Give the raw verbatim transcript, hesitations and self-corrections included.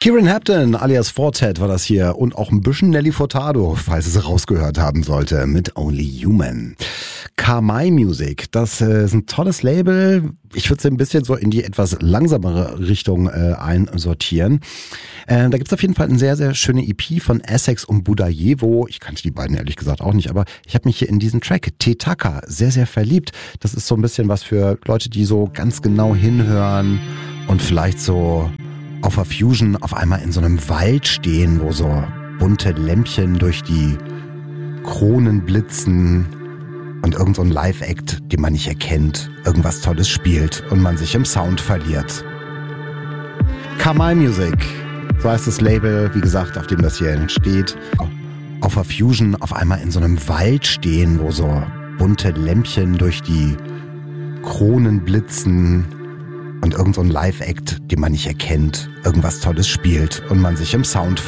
Kieran Hampton alias Fortet war das hier und auch ein bisschen Nelly Furtado, falls es rausgehört haben sollte, mit Only Human. Kamai Music, das äh, ist ein tolles Label. Ich würde es ein bisschen so in die etwas langsamere Richtung äh, einsortieren. Äh, da gibt es auf jeden Fall eine sehr, sehr schöne E P von Essex und Budayevo. Ich kannte die beiden ehrlich gesagt auch nicht, aber ich habe mich hier in diesen Track Tetaka sehr, sehr verliebt. Das ist so ein bisschen was für Leute, die so ganz genau hinhören und vielleicht so auf der Fusion auf einmal in so einem Wald stehen, wo so bunte Lämpchen durch die Kronen blitzen und irgend so ein Live-Act, den man nicht erkennt, irgendwas Tolles spielt und man sich im Sound verliert. Kamai Music, so heißt das Label, wie gesagt, auf dem das hier entsteht. Auf der Fusion auf einmal in so einem Wald stehen, wo so bunte Lämpchen durch die Kronen blitzen und irgend so ein Live-Act, den man nicht erkennt, irgendwas Tolles spielt und man sich im Sound